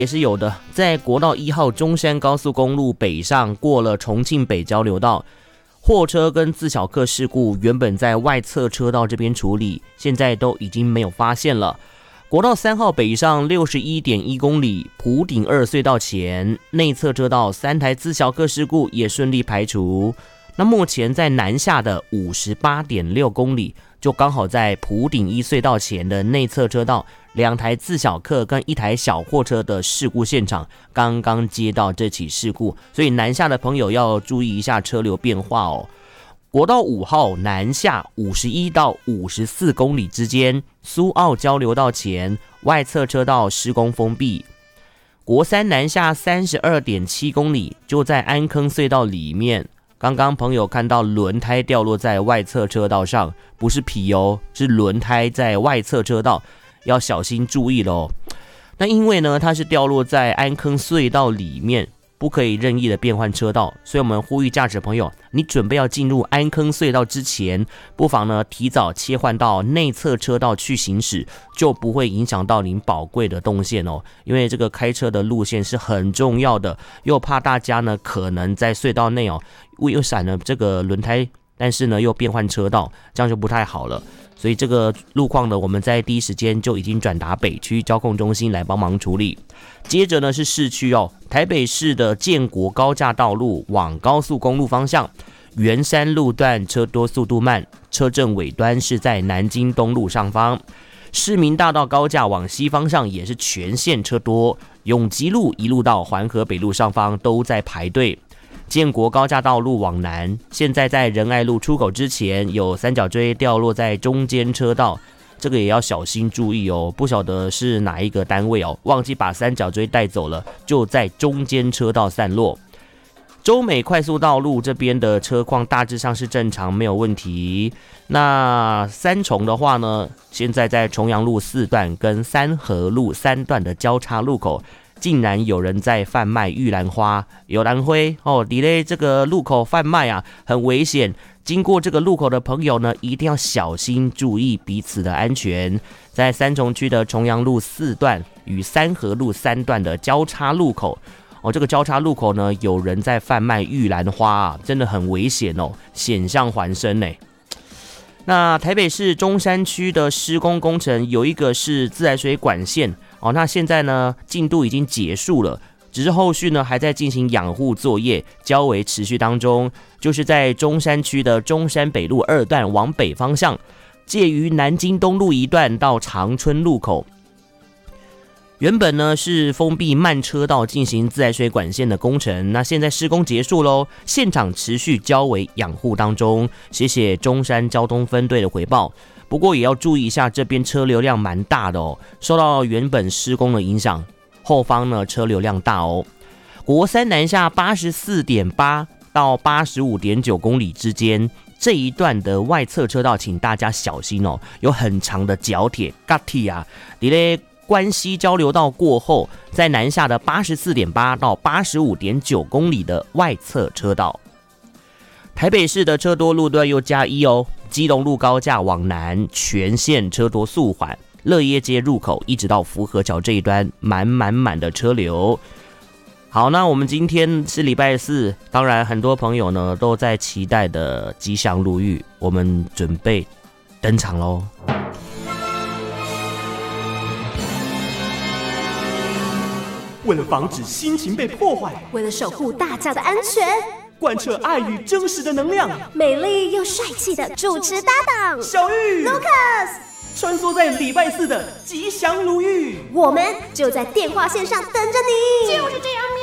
也是有的，在国道1号中山高速公路北上过了重庆北交流道，货车跟自小客事故原本在外侧车道这边处理，现在都已经没有发现了。国道3号北上 61.1 公里，埔顶2隧道前内侧车道3台自小客事故也顺利排除。那目前在南下的 58.6 公里，就刚好在埔顶1隧道前的内侧车道，2台自小客跟1台小货车的事故现场刚刚接到这起事故，所以南下的朋友要注意一下车流变化哦。国道5号南下51到54公里之间，苏澳交流道前外侧车道施工封闭。国3南下 32.7 公里，就在安坑隧道里面。刚刚朋友看到轮胎掉落在外侧车道上，不是皮哦，是轮胎在外侧车道，要小心注意咯。那因为呢，它是掉落在安坑隧道里面，不可以任意的变换车道，所以我们呼吁驾驶朋友，你准备要进入安坑隧道之前，不妨呢提早切换到内侧车道去行驶，就不会影响到您宝贵的动线哦。因为这个开车的路线是很重要的，又怕大家呢可能在隧道内又闪了这个轮胎，但是呢又变换车道，这样就不太好了。所以这个路况呢，我们在第一时间就已经转达北区交控中心来帮忙处理。接着呢是市区哦，台北市的建国高架道路往高速公路方向，圆山路段车多速度慢，车阵尾端是在南京东路上方。市民大道高架往西方向也是全线车多，永吉路一路到环河北路上方都在排队。建国高架道路往南，现在在仁爱路出口之前有三角锥掉落在中间车道，这个也要小心注意哦。不晓得是哪一个单位哦，忘记把三角锥带走了，就在中间车道散落。洲美快速道路这边的车况大致上是正常，没有问题。那三重的话呢，现在在重阳路4段跟三和路3段的交叉路口，竟然有人在贩卖玉兰花、有兰灰哦，你嘞这个路口贩卖啊，很危险。经过这个路口的朋友呢，一定要小心注意彼此的安全。在三重区的重阳路4段与三和路3段的交叉路口哦，这个交叉路口呢，有人在贩卖玉兰花啊，真的很危险哦，险象环生呢。那台北市中山区的施工工程有一个是自来水管线哦，那现在呢进度已经结束了，只是后续呢还在进行养护作业，较为持续当中。就是在中山区的中山北路2段往北方向，介于南京东路1段到长春路口。原本呢是封闭慢车道进行自来水管线的工程，那现在施工结束喽，现场持续交为养护当中。谢谢中山交通分队的回报。不过也要注意一下，这边车流量蛮大的哦，受到原本施工的影响，后方呢车流量大哦。国3南下 84.8 到 85.9 公里之间，这一段的外侧车道请大家小心哦，有很长的角铁 GAT 啊，你咧关西交流道过后，在南下的 84.8 到 85.9 公里的外侧车道。台北市的车多路段又加1哦，基隆路高架往南全线车多速缓，乐业街入口一直到福和桥这一端满的车流。好，那我们今天是礼拜4，当然很多朋友呢都在期待的吉祥如玉，我们准备登场咯。 为了防止心情被破坏， 为了守护大家的安全， 贯彻爱与真实的能量， 美丽又帅气的主持搭档小玉 Lucas 穿梭在礼拜4的吉祥如玉， 我们就在电话线上等着你， 就是这样。